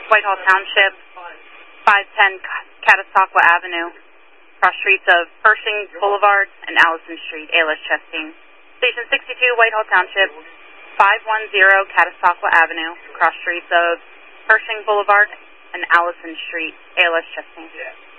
Whitehall Township, 510 Catasauqua Avenue, cross streets of Pershing Boulevard and Allison Street, ALS Chastain. Station 62, Whitehall Township, 510 Catasauqua Avenue, cross streets of Pershing Boulevard and Allison Street, ALS Chastain.